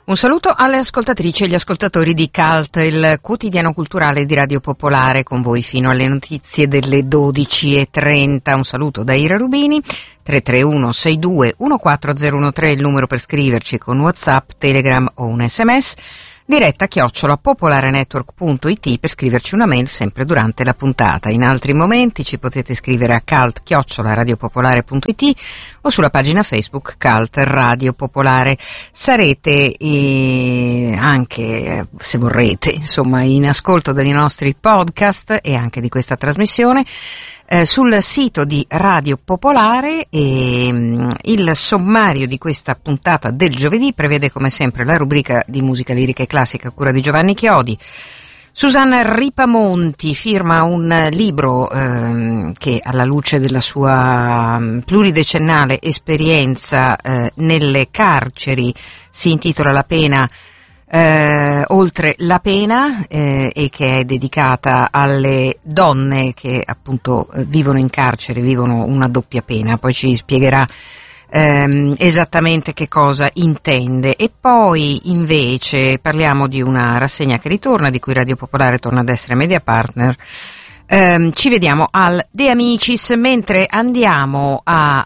Un saluto alle ascoltatrici e agli ascoltatori di CULT, il quotidiano culturale di Radio Popolare, con voi fino alle notizie delle 12:30. Un saluto da Ira Rubini. 331 62 14013 il numero per scriverci con WhatsApp, Telegram o un SMS. Diretta @popolarenetwork.it per scriverci una mail sempre durante la puntata. In altri momenti ci potete scrivere a cult@radiopopolare.it o sulla pagina Facebook Cult Radio Popolare. Sarete anche, se vorrete, insomma, in ascolto dei nostri podcast e anche di questa trasmissione sul sito di Radio Popolare, e il sommario di questa puntata del giovedì prevede come sempre la rubrica di musica lirica e classica a cura di Giovanni Chiodi. Susanna Ripamonti firma un libro che, alla luce della sua pluridecennale esperienza nelle carceri, si intitola La pena oltre la pena, e che è dedicata alle donne che appunto vivono in carcere, vivono una doppia pena. Poi ci spiegherà esattamente che cosa intende. E poi invece parliamo di una rassegna che ritorna, di cui Radio Popolare torna ad essere media partner. Ci vediamo al De Amicis, mentre andiamo a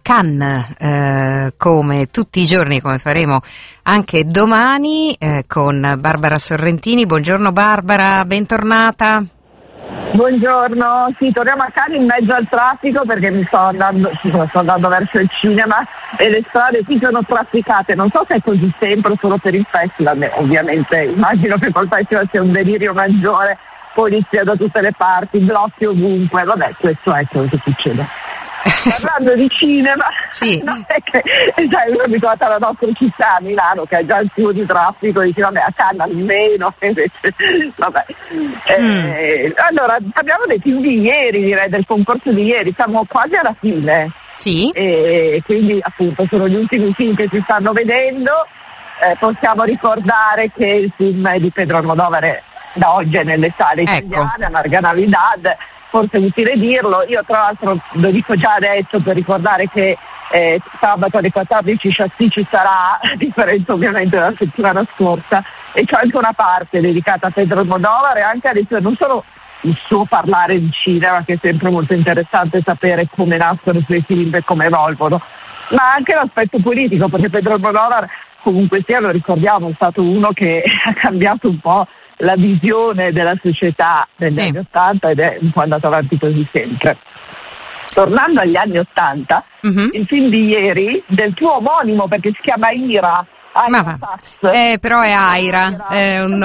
Cannes come tutti i giorni, come faremo anche domani, con Barbara Sorrentini. Buongiorno Barbara, bentornata. Buongiorno, sì, torniamo a Cannes in mezzo al traffico perché sto andando verso il cinema e le strade qui sono trafficate. Non so se è così sempre solo per il festival, ovviamente immagino che col festival sia un delirio maggiore, polizia da tutte le parti, blocchi ovunque, vabbè, questo è quello che succede. Parlando di cinema, sì. Non è che sono abituata alla nostra città, Milano, che ha già il suo di traffico, dici vabbè, a Cannes almeno, invece vabbè. Allora, parliamo dei film di ieri, direi, del concorso di ieri, siamo quasi alla fine. Sì. E quindi appunto sono gli ultimi film che si stanno vedendo. Possiamo ricordare che il film è di Pedro Almodóvar, da oggi è nelle sale italiane, Amarga Navidad, forse è utile dirlo. Io tra l'altro lo dico già adesso per ricordare che sabato alle 14 Chassis ci sarà, a differenza ovviamente della settimana scorsa, e c'è anche una parte dedicata a Pedro Almodóvar e anche adesso non solo il suo parlare di cinema, che è sempre molto interessante sapere come nascono i suoi film e come evolvono, ma anche l'aspetto politico, perché Pedro Almodóvar, comunque sia, lo ricordiamo, è stato uno che ha cambiato un po' la visione della società negli anni '80 ed è un po' andato avanti così sempre. Tornando agli anni *80, il film di ieri, del tuo omonimo, perché si chiama Ira. Però è Aira, è un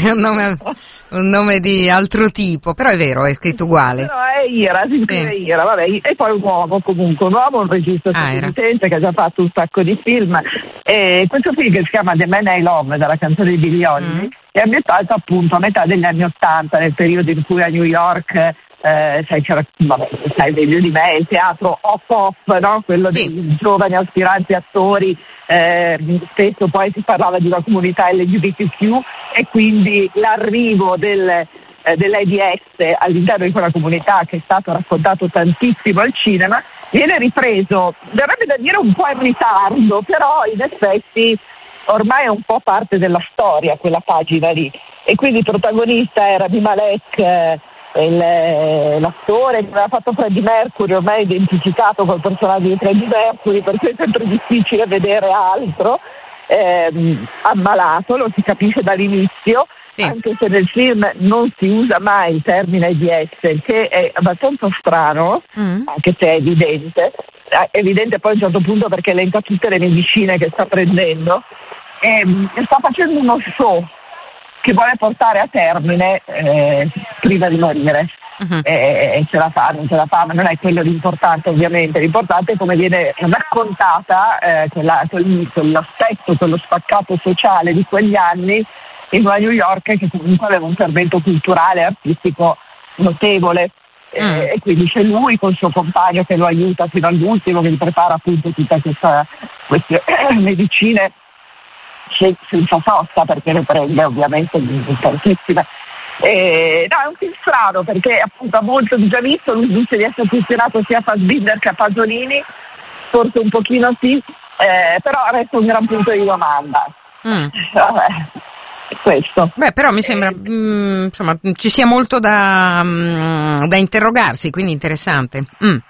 nome di altro tipo, però è vero, è scritto uguale. Però è Ira, si scrive Ira, vabbè, e poi un uomo, comunque un uomo, un regista statunitense che ha già fatto un sacco di film, e questo film, che si chiama The Man I Love, dalla canzone di Billie Holiday, è ambientato appunto a metà degli anni '80, nel periodo in cui a New York sai meglio di me, il teatro off, no? Quello dei giovani aspiranti attori, spesso poi si parlava di una comunità LGBTQ e quindi l'arrivo dell'AIDS all'interno di quella comunità, che è stato raccontato tantissimo al cinema, viene ripreso, verrebbe da dire un po' in ritardo, però in effetti ormai è un po' parte della storia quella pagina lì, e quindi il protagonista era Rami Malek, l'attore che aveva fatto Freddie Mercury, ormai identificato col personaggio di Freddie Mercury, perché è sempre difficile vedere altro, ammalato, lo si capisce dall'inizio, anche se nel film non si usa mai il termine AIDS, che è abbastanza strano, anche se è evidente poi a un certo punto, perché elenca tutte le medicine che sta prendendo, e sta facendo uno show che vuole portare a termine prima di morire, e ce la fa, non ce la fa, ma non è quello l'importante, ovviamente. L'importante è come viene raccontata quell'aspetto, quello spaccato sociale di quegli anni in una New York che comunque aveva un fermento culturale e artistico notevole, e quindi c'è lui col suo compagno che lo aiuta fino all'ultimo, che gli prepara appunto tutte queste medicine senza sosta, perché ne prende ovviamente tantissime. È un film strano, perché appunto ha molto di già visto, lui dice di essere funzionato sia a Fassbinder che a Pasolini, forse un pochino sì, però resta un gran punto di domanda. Vabbè, questo. Beh, però mi sembra insomma ci sia molto da interrogarsi, quindi interessante.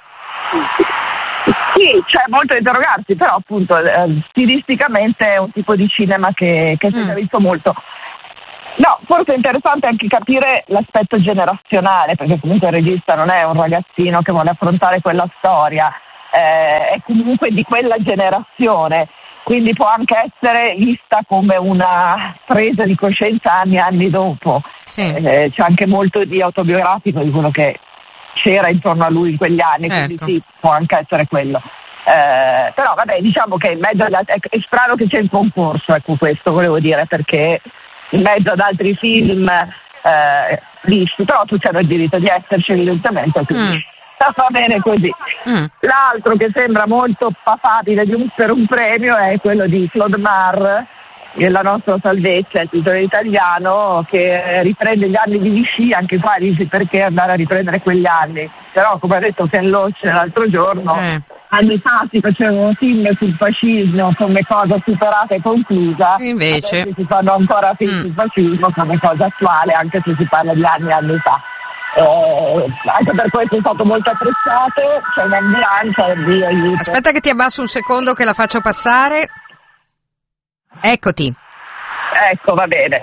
Sì, c'è molto da interrogarsi, però appunto stilisticamente è un tipo di cinema che si è visto molto. No, forse è interessante anche capire l'aspetto generazionale, perché comunque il regista non è un ragazzino che vuole affrontare quella storia, è comunque di quella generazione, quindi può anche essere vista come una presa di coscienza anni e anni dopo. Sì. C'è anche molto di autobiografico di quello che c'era intorno a lui in quegli anni, certo. Quindi sì, può anche essere quello. Però vabbè, diciamo che in mezzo è strano che c'è il concorso, ecco, questo volevo dire, perché in mezzo ad altri film visti, però tutti hanno il diritto di esserci evidentemente, quindi va bene così. L'altro che sembra molto papabile per un premio è quello di Claude Mar, La nostra salvezza, il titolo italiano, che riprende gli anni di Vichy. Anche qua dici perché andare a riprendere quegli anni, però come ha detto Ken Loach l'altro giorno, anni fa si facevano film sul fascismo come cosa superata e conclusa, invece adesso si fanno ancora film sul fascismo come cosa attuale, anche se si parla di anni fa. Anche per questo è stato molto apprezzato, c'è un'ambulanza. Aspetta che ti abbasso un secondo che la faccio passare. Eccoti. Ecco, va bene.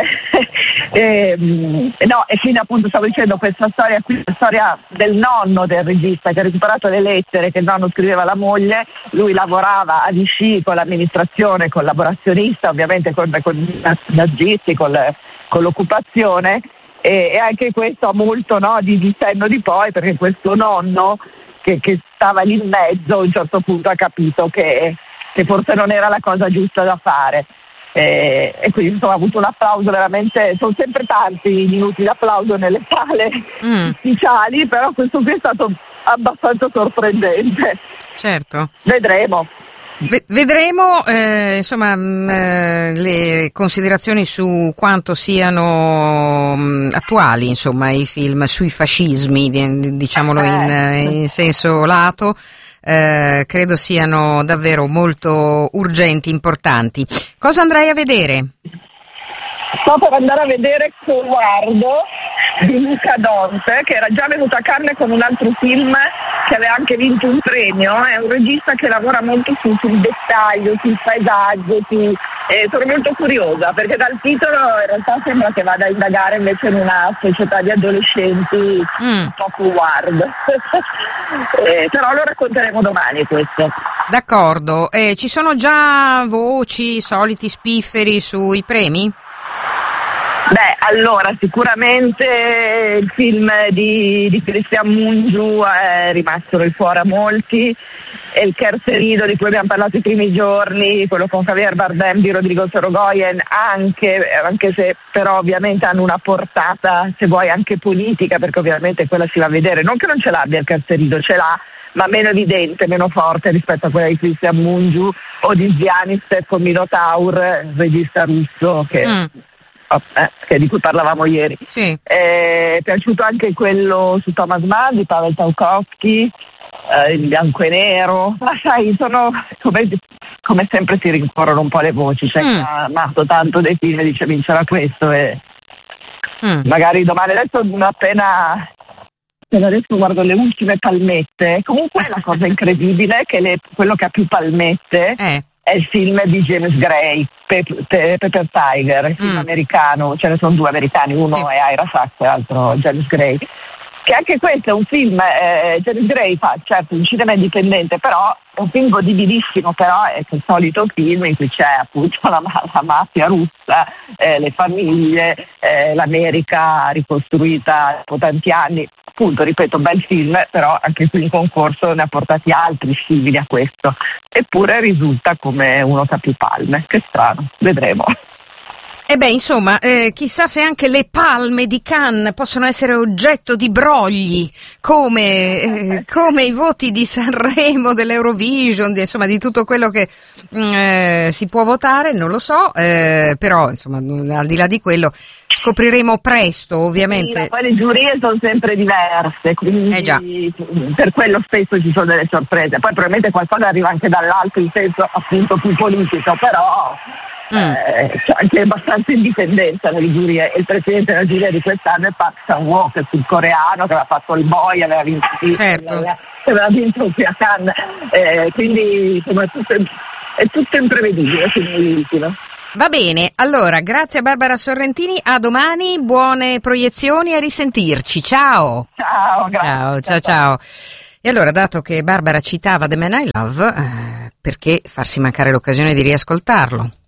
No, e quindi appunto stavo dicendo questa storia qui, la storia del nonno del regista che ha recuperato le lettere che il nonno scriveva alla moglie. Lui lavorava a Vichy con l'amministrazione collaborazionista, ovviamente con i nazisti, con l'occupazione, e anche questo ha molto, no, di senno di poi, perché questo nonno che stava lì in mezzo a un certo punto ha capito che forse non era la cosa giusta da fare. E quindi insomma ha avuto un applauso veramente, sono sempre tanti i minuti di applauso nelle sale ufficiali, però questo qui è stato abbastanza sorprendente. Certo. Vedremo. Vedremo insomma le considerazioni su quanto siano attuali, insomma, i film sui fascismi, diciamolo in senso lato. Credo siano davvero molto urgenti, importanti. Cosa andrai a vedere? Sto per andare a vedere Coguardo di Luca Dante, che era già venuto a Cannes con un altro film che aveva anche vinto un premio. È un regista che lavora molto sul dettaglio, sul paesaggio, sono molto curiosa perché dal titolo in realtà sembra che vada a indagare invece in una società di adolescenti un po' Coguardo. Però lo racconteremo domani questo. D'accordo. Ci sono già voci, soliti spifferi sui premi? Beh, allora sicuramente il film di Cristian Mungiu è rimasto nel cuore a molti, e il Kerserido di cui abbiamo parlato i primi giorni, quello con Javier Bardem di Rodrigo Sorogoyen, anche se però ovviamente hanno una portata, se vuoi, anche politica, perché ovviamente quella si va a vedere, non che non ce l'abbia il Kerserido, ce l'ha, ma meno evidente, meno forte rispetto a quella di Cristian Mungiu o di Zianistev con Minotaur, il regista russo che di cui parlavamo ieri. Sì. È piaciuto anche quello su Thomas Mann di Pavel Tchaikovsky, il bianco e nero, ma sai, sono come sempre si rincorrono un po' le voci, c'è chi ha amato tanto dei film e dice vincerà questo, e magari domani, adesso appena adesso guardo le ultime palmette. Comunque la cosa incredibile è che quello che ha più palmette è il film di James Gray, Pepper Tiger, il film americano, ce ne sono due americani, uno è Ira Sachs e l'altro James Gray, che anche questo è un film, James Gray fa certo un cinema indipendente, però è un film godibilissimo, però è il solito film in cui c'è appunto la mafia russa, le famiglie, l'America ricostruita dopo tanti anni. Appunto, ripeto, bel film, però anche qui in concorso ne ha portati altri simili a questo, eppure risulta come uno che ha più palme. Che strano, vedremo. E beh, insomma, chissà se anche le palme di Cannes possono essere oggetto di brogli, come i voti di Sanremo, dell'Eurovision, insomma, di tutto quello che si può votare, non lo so, però, insomma, al di là di quello, scopriremo presto, ovviamente. Sì, poi le giurie sono sempre diverse, quindi già. Per quello spesso ci sono delle sorprese. Poi probabilmente qualcosa arriva anche dall'alto, in senso appunto più politico, però anche abbastanza indipendenza nel giuria, e il presidente della giuria di quest'anno è Park Sang-wook, il sudcoreano che aveva fatto il boy, aveva vinto, aveva vinto qui a Cannes, quindi insomma è tutto imprevedibile, quindi, no? Va bene, allora grazie a Barbara Sorrentini, a domani, buone proiezioni e a risentirci, ciao! Ciao, grazie. Ciao. E allora, dato che Barbara citava The Man I Love, perché farsi mancare l'occasione di riascoltarlo?